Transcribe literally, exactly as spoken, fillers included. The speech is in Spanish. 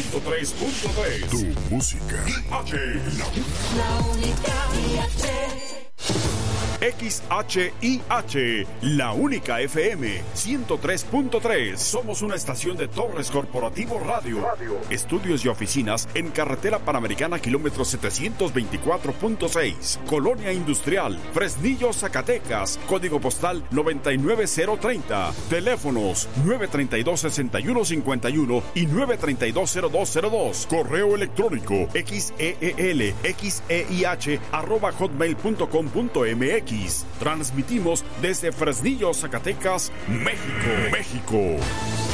ciento tres punto tres. Tu música. H, La única I H. X H I H, la única F M, ciento tres punto tres. Somos una estación de Torres Corporativo Radio. Radio. Estudios y oficinas en Carretera Panamericana, kilómetro setecientos veinticuatro punto seis. Colonia Industrial, Fresnillo, Zacatecas. Código postal noventa y nueve cero treinta. Teléfonos nueve treinta y dos, sesenta y uno cincuenta y uno y nueve treinta y dos, cero dos cero dos. Correo electrónico xeel, xeih, arroba hotmail punto com punto mx. Transmitimos desde Fresnillo, Zacatecas, México. México.